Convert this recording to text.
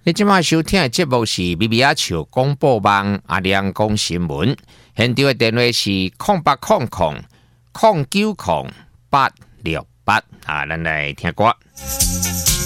你今晚收听的节目是米米阿笑广播网阿亮讲新闻，现场的电话是0800090868啊，咱来听歌。